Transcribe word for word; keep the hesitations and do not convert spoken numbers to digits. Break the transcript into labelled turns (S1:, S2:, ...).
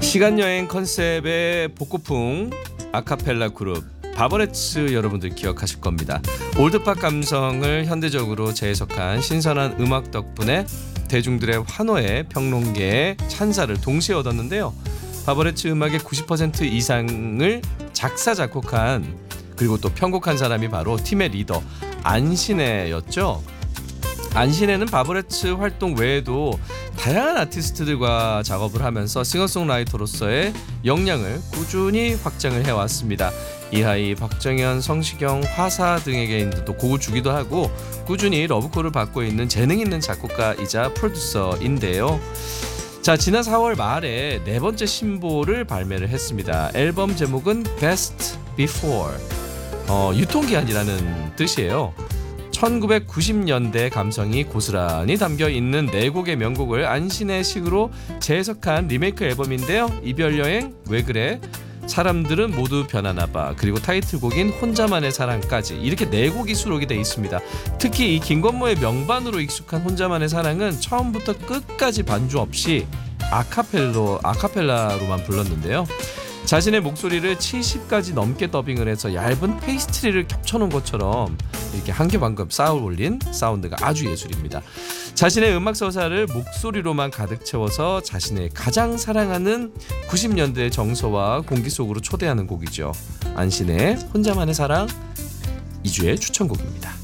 S1: 시간여행 컨셉의 복고풍 아카펠라 그룹 바버레츠 여러분들 기억하실 겁니다. 올드팝 감성을 현대적으로 재해석한 신선한 음악 덕분에 대중들의 환호에 평론계의 찬사를 동시에 얻었는데요. 바버레츠 음악의 구십 퍼센트 이상을 작사 작곡한 그리고 또 편곡한 사람이 바로 팀의 리더 안신혜였죠. 안신혜는 바버레츠 활동 외에도 다양한 아티스트들과 작업을 하면서 싱어송라이터로서의 역량을 꾸준히 확장을 해왔습니다. 이하이, 박정현, 성시경, 화사 등에게 또 곡을 주기도 하고 꾸준히 러브콜을 받고 있는 재능 있는 작곡가이자 프로듀서인데요. 자, 지난 사월 말에 네 번째 신보를 발매를 했습니다. 앨범 제목은 Best Before, 어, 유통기한이라는 뜻이에요. 천구백구십 년대 감성이 고스란히 담겨있는 네 곡의 명곡을 안신혜식으로 재해석한 리메이크 앨범인데요. 이별여행, 왜 그래, 사람들은 모두 변하나봐, 그리고 타이틀곡인 혼자만의 사랑까지 이렇게 네 곡이 수록이 되어 있습니다. 특히 이 김건모의 명반으로 익숙한 혼자만의 사랑은 처음부터 끝까지 반주 없이 아카펠로, 아카펠라로만 불렀는데요. 자신의 목소리를 칠십까지 넘게 더빙을 해서 얇은 페이스트리를 겹쳐놓은 것처럼 이렇게 한 개 반급 쌓아 올린 사운드가 아주 예술입니다. 자신의 음악 서사를 목소리로만 가득 채워서 자신의 가장 사랑하는 구십 년대의 정서와 공기 속으로 초대하는 곡이죠. 안신의 혼자만의 사랑, 이 주의 추천곡입니다.